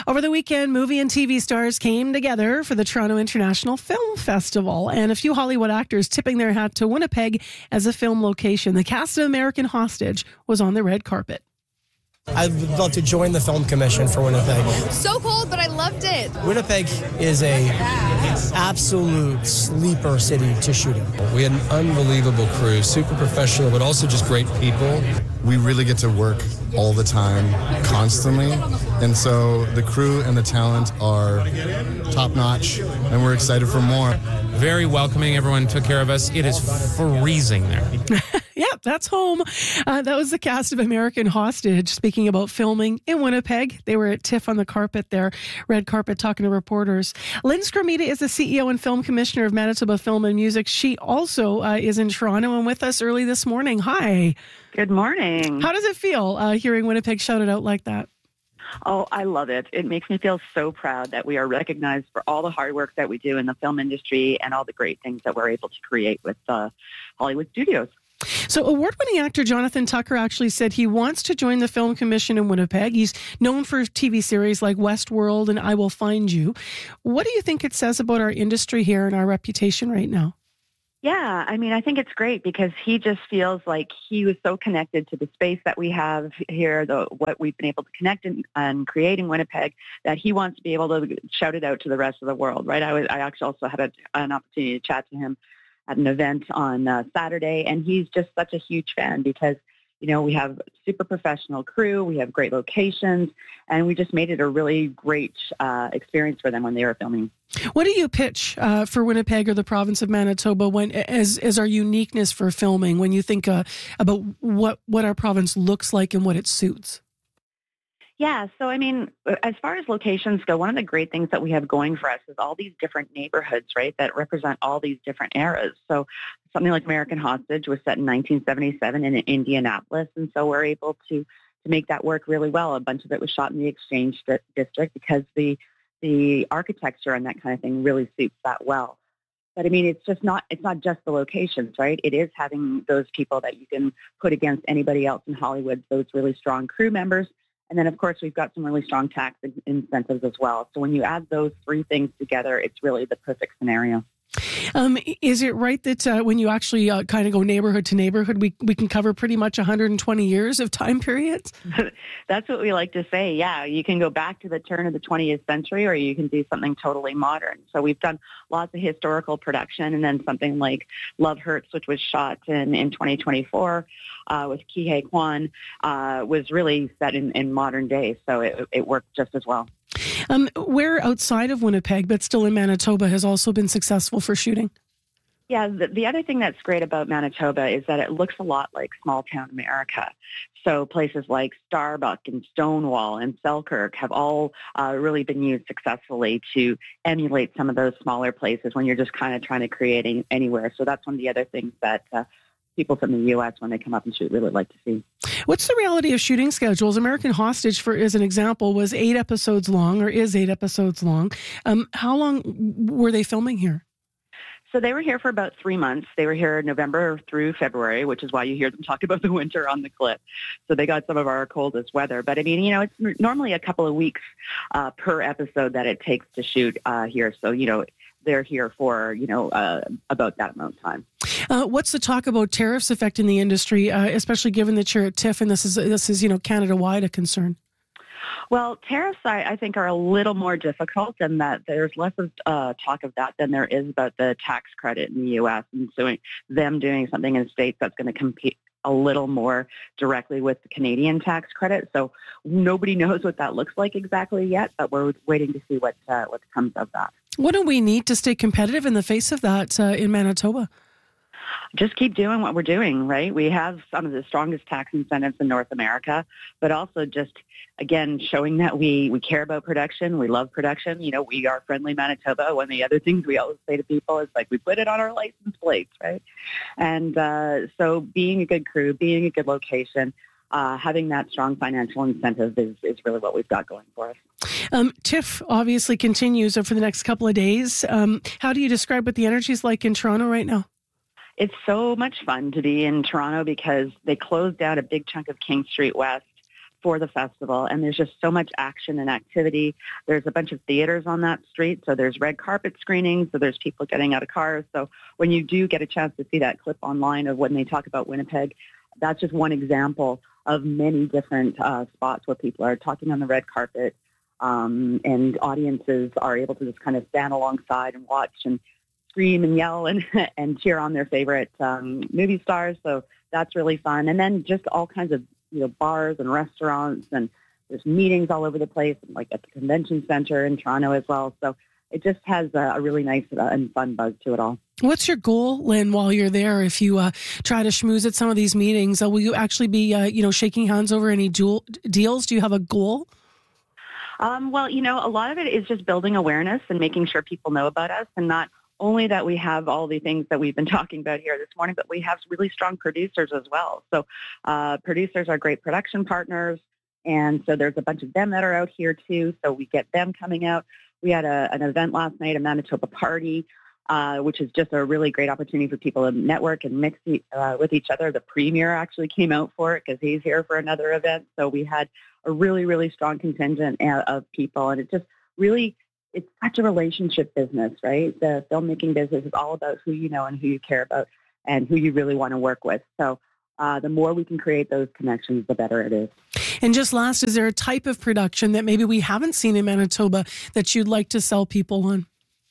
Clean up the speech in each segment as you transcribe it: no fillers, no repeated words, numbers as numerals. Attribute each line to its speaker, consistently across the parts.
Speaker 1: Over the weekend, movie and TV stars came together for the Toronto International Film Festival, and a few Hollywood actors tipping their hat to Winnipeg as a film location. The cast of American Hostage was on the red carpet.
Speaker 2: I'd love to join the Film Commission for Winnipeg.
Speaker 3: So cold, but I loved it.
Speaker 2: Winnipeg is a absolute sleeper city to shoot in.
Speaker 4: We had an unbelievable crew, super professional, but also just great people.
Speaker 5: We really get to work all the time, constantly. And so the crew and the talent are top-notch, and we're excited for more.
Speaker 6: Very welcoming. Everyone took care of us. It is freezing there.
Speaker 1: Yep, that's home. That was the cast of American Hostage speaking about filming in Winnipeg. They were at TIFF on the carpet there, red carpet, talking to reporters. Lynn Skromita is the CEO and Film Commissioner of Manitoba Film and Music. She also is in Toronto and with us early this morning. Hi.
Speaker 7: Good morning.
Speaker 1: How does it feel hearing Winnipeg shouted out like that?
Speaker 7: Oh, I love it. It makes me feel so proud that we are recognized for all the hard work that we do in the film industry and all the great things that we're able to create with Hollywood studios.
Speaker 1: So award-winning actor Jonathan Tucker actually said he wants to join the Film Commission in Winnipeg. He's known for TV series like Westworld and I Will Find You. What do you think it says about our industry here and our reputation right now?
Speaker 7: Yeah, I mean, I think it's great because he just feels like he was so connected to the space that we have here, what we've been able to connect and create in Winnipeg, that he wants to be able to shout it out to the rest of the world, right? I actually also had an opportunity to chat to him at an event on Saturday, and he's just such a huge fan because, you know, we have super professional crew, we have great locations, and we just made it a really great experience for them when they were filming.
Speaker 1: What do you pitch for Winnipeg or the province of Manitoba as our uniqueness for filming when you think about what our province looks like and what it suits?
Speaker 7: Yeah, so I mean, as far as locations go, one of the great things that we have going for us is all these different neighborhoods, right, that represent all these different eras. So something like American Hostage was set in 1977 in Indianapolis, and so we're able to make that work really well. A bunch of it was shot in the Exchange District because the architecture and that kind of thing really suits that well. But I mean, it's not just the locations, right? It is having those people that you can put against anybody else in Hollywood, those really strong crew members. And then, of course, we've got some really strong tax incentives as well. So when you add those three things together, it's really the perfect scenario.
Speaker 1: Is it right that when you actually kind of go neighborhood to neighborhood, we can cover pretty much 120 years of time periods?
Speaker 7: That's what we like to say. Yeah, you can go back to the turn of the 20th century or you can do something totally modern. So we've done lots of historical production, and then something like Love Hurts, which was shot in 2024 with Ke Huy Quan, was really set in modern day. So it worked just as well.
Speaker 1: Where outside of Winnipeg, but still in Manitoba, has also been successful for shooting?
Speaker 7: Yeah, the other thing that's great about Manitoba is that it looks a lot like small-town America. So places like Starbuck and Stonewall and Selkirk have all really been used successfully to emulate some of those smaller places when you're just kind of trying to create anywhere. So that's one of the other things that people from the U.S., when they come up and shoot, really like to see.
Speaker 1: What's the reality of shooting schedules? American Hostage, as an example, was 8 episodes long, or is 8 episodes long. How long were they filming here?
Speaker 7: So they were here for about 3 months. They were here November through February, which is why you hear them talk about the winter on the clip. So they got some of our coldest weather. But I mean, you know, it's normally a couple of weeks per episode that it takes to shoot here. So, you know, they're here for, you know, about that amount of time.
Speaker 1: What's the talk about tariffs affecting the industry, especially given that you're at TIFF and this is you know, Canada-wide a concern?
Speaker 7: Well, tariffs, I think, are a little more difficult in that there's less of talk of that than there is about the tax credit in the U.S. and so them doing something in the States that's going to compete a little more directly with the Canadian tax credit. So nobody knows what that looks like exactly yet, but we're waiting to see what comes of that.
Speaker 1: What do we need to stay competitive in the face of that in Manitoba?
Speaker 7: Just keep doing what we're doing, right? We have some of the strongest tax incentives in North America, but also just, again, showing that we care about production. We love production. You know, we are friendly Manitoba. One of the other things we always say to people is like, we put it on our license plates, right? And so being a good crew, being a good location, having that strong financial incentive is really what we've got going for us.
Speaker 1: TIFF obviously continues for the next couple of days. How do you describe what the energy is like in Toronto right now?
Speaker 7: It's so much fun to be in Toronto because they closed down a big chunk of King Street West for the festival. And there's just so much action and activity. There's a bunch of theaters on that street. So there's red carpet screenings. So there's people getting out of cars. So when you do get a chance to see that clip online of when they talk about Winnipeg, that's just one example of many different spots where people are talking on the red carpet, and audiences are able to just kind of stand alongside and watch and scream and yell and cheer on their favorite movie stars. So that's really fun. And then just all kinds of bars and restaurants, and there's meetings all over the place, like at the convention center in Toronto as well. So it just has a really nice and fun buzz to it all.
Speaker 1: What's your goal, Lynn, while you're there? If you try to schmooze at some of these meetings, will you actually be, shaking hands over any deals? Do you have a goal?
Speaker 7: Well, a lot of it is just building awareness and making sure people know about us, and not only that we have all the things that we've been talking about here this morning, but we have really strong producers as well. So producers are great production partners, and so there's a bunch of them that are out here too, so we get them coming out. We had an event last night, a Manitoba Party, which is just a really great opportunity for people to network and mix with each other. The Premier actually came out for it because he's here for another event. So we had a really, really strong contingent of people, and it just really, it's such a relationship business, right? The filmmaking business is all about who you know and who you care about and who you really want to work with. So the more we can create those connections, the better it is.
Speaker 1: And just last, is there a type of production that maybe we haven't seen in Manitoba that you'd like to sell people on?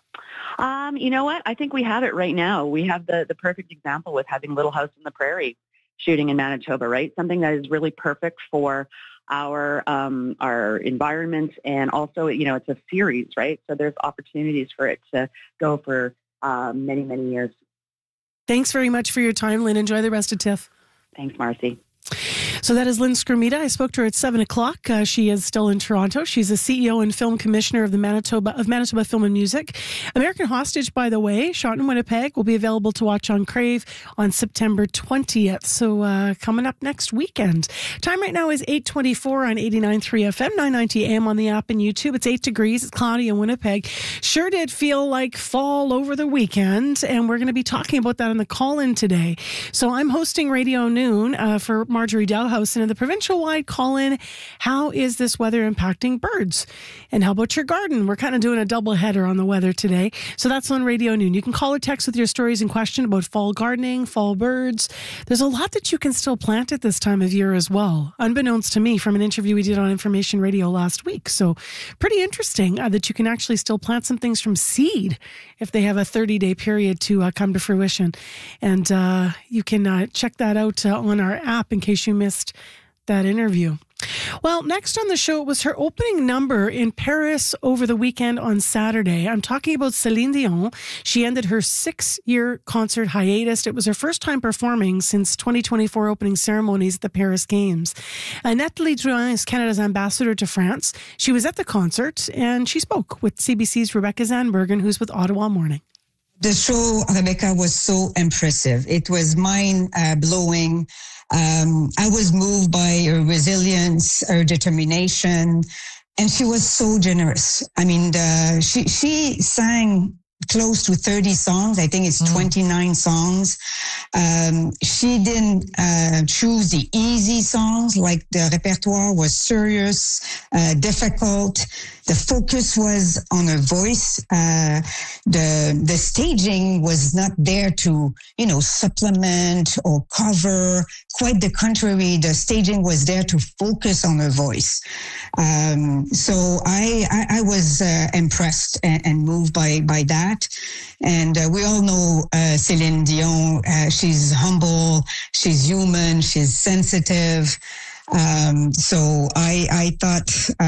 Speaker 7: You know what? I think we have it right now. We have the perfect example with having Little House on the Prairie shooting in Manitoba, right? Something that is really perfect for our environment, and also, it's a series, right? So there's opportunities for it to go for many, many years.
Speaker 1: Thanks very much for your time, Lynn. Enjoy the rest of TIFF.
Speaker 7: Thanks, Marcy.
Speaker 1: So that is Lynn Skrmita. I spoke to her at 7 o'clock. She is still in Toronto. She's the CEO and film commissioner of Manitoba Film and Music. American Hostage, by the way, shot in Winnipeg, will be available to watch on Crave on September 20th. So coming up next weekend. Time right now is 8:24 on 89.3 FM, 990 AM on the app and YouTube. It's 8 degrees. It's cloudy in Winnipeg. Sure did feel like fall over the weekend, and we're going to be talking about that in the call-in today. So I'm hosting Radio Noon for Marjorie Dalhouse, and in the provincial-wide call-in, how is this weather impacting birds? And how about your garden? We're kind of doing a double header on the weather today. So that's on Radio Noon. You can call or text with your stories and question about fall gardening, fall birds. There's a lot that you can still plant at this time of year as well, unbeknownst to me from an interview we did on Information Radio last week. So pretty interesting that you can actually still plant some things from seed if they have a 30-day period to come to fruition. And you can check that out on our app in case you missed that interview. Well, next on the show was her opening number in Paris over the weekend on Saturday. I'm talking about Céline Dion. She ended her 6-year concert hiatus. It was her first time performing since 2024 opening ceremonies at the Paris Games. Nathalie Drouin is Canada's ambassador to France. She was at the concert and she spoke with CBC's Rebecca Zandbergen, who's with Ottawa Morning.
Speaker 8: The show, Rebecca, was so impressive. It was mind-blowing. I was moved by her resilience, her determination, and she was so generous. I mean, she sang close to 30 songs. I think it's 29 songs. She didn't choose the easy songs, like the repertoire was serious, difficult. The focus was on her voice. The staging was not there to, supplement or cover. Quite the contrary, the staging was there to focus on her voice. So I was impressed and moved by that. And we all know Céline Dion. She's humble, she's human, she's sensitive. So I thought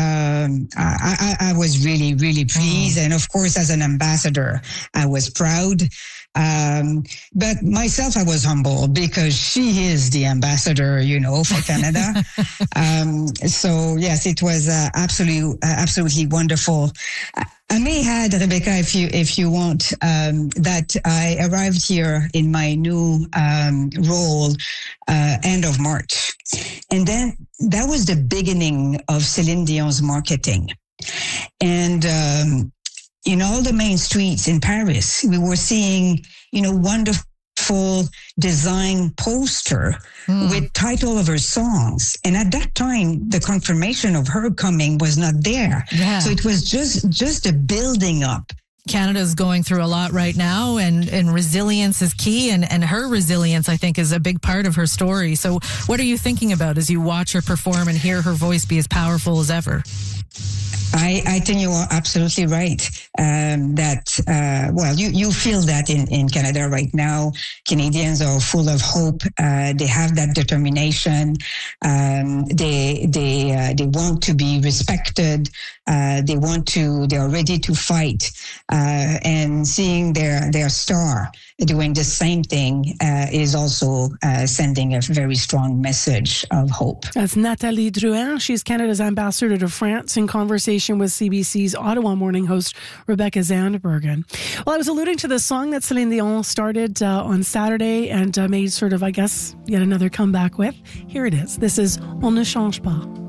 Speaker 8: I was really, really pleased. And of course, as an ambassador, I was proud. But myself, I was humble because she is the ambassador, for Canada. So yes, it was absolutely wonderful. I may add, Rebecca, if you want, that I arrived here in my new role end of March. And then that was the beginning of Céline Dion's marketing. And in all the main streets in Paris, we were seeing, wonderful beautiful design poster with title of her songs. And at that time, the confirmation of her coming was not there.
Speaker 9: Yeah.
Speaker 8: So it was just a building up.
Speaker 9: Canada's going through a lot right now, and resilience is key, and her resilience, I think, is a big part of her story. So what are you thinking about as you watch her perform and hear her voice be as powerful as ever?
Speaker 8: I think you are absolutely right. You feel that in Canada right now. Canadians are full of hope. They have that determination. They want to be respected. They are ready to fight. And seeing their star doing the same thing is also sending a very strong message of hope.
Speaker 1: That's Nathalie Drouin. She's Canada's ambassador to France, in conversation with CBC's Ottawa morning host, Rebecca Zandbergen. Well, I was alluding to the song that Celine Dion started on Saturday and made sort of, I guess, yet another comeback with. Here it is. This is On ne change pas.